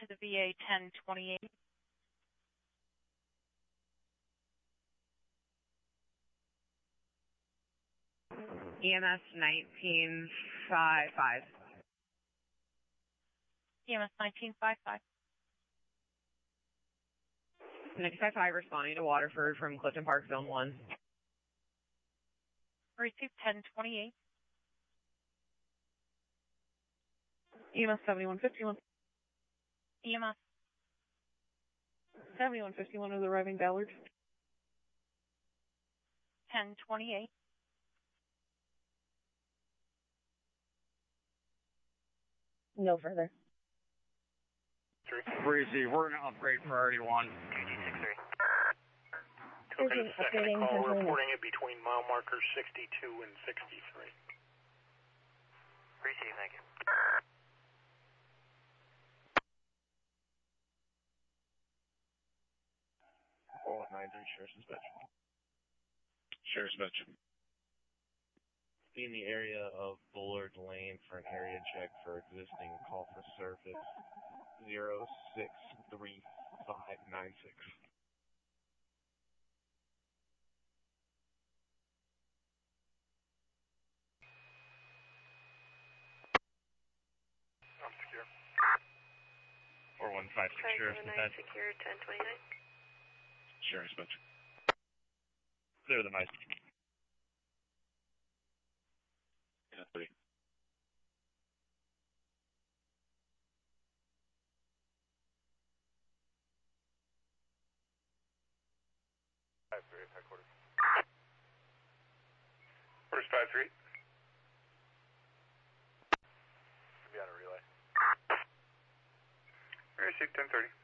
to the VA 1028. EMS 1955. EMS 1955. 1955 responding to Waterford from Clifton Park, Zone 1. Receive 1028. EMS 7151. EMS 7151 is arriving Ballard. 1028. No further. Receive, we're going to upgrade priority 1. UD63. Cooking, updating, call, reporting it between mile markers 62 and 63. Receive, thank you. Oh, 93, Sheriff's Dispatch. Sheriff's Dispatch. Be in the area of Bullard Lane for an area check for existing call for service 063596. I'm secure. 4156 Sheriff's Dispatch. Secure 1029. Sheriff's Dispatch. Clear the night. 1030. Headquarters. Orders 5-3. Be on a relay. Receive 1030.